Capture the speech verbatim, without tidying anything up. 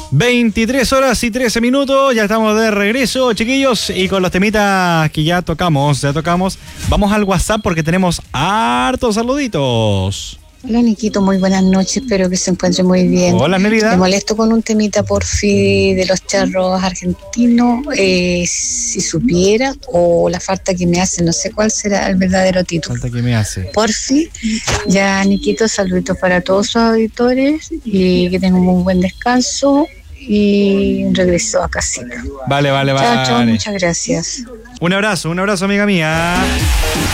veintitrés horas y trece minutos, ya estamos de regreso, chiquillos, y con los temitas que ya tocamos, ya tocamos, vamos al WhatsApp porque tenemos hartos saluditos. Hola, Niquito, muy buenas noches, espero que se encuentre muy bien. Hola, Mérida. Me molesto con un temita porfi de los charros argentinos, eh, si supiera, o la falta que me hace, no sé cuál será el verdadero título. Falta que me hace. Porfi, ya, Niquito, saluditos para todos sus auditores y que tengan un buen descanso y un regreso a casita. Vale, vale, vale. Chao, chao, muchas gracias. Un abrazo, un abrazo, amiga mía.